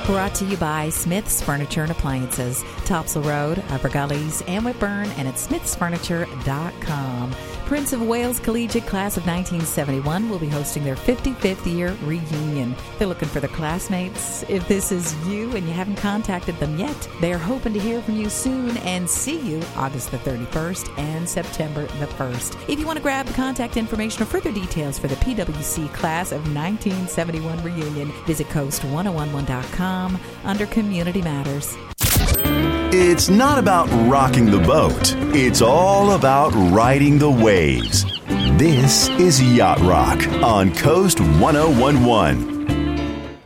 Brought to you by Smith's Furniture and Appliances, Topsail Road, Upper Gullies, and Whitburn, and at smithsfurniture.com. Prince of Wales Collegiate Class of 1971 will be hosting their 55th year reunion. They're looking for their classmates. If this is you and you haven't contacted them yet, they're hoping to hear from you soon and see you August the 31st and September the 1st. If you want to grab the contact information or further details for the PWC Class of 1971 reunion, visit coast1011.com under Community Matters. It's not about rocking the boat. It's all about riding the waves. This is Yacht Rock on Coast 1011.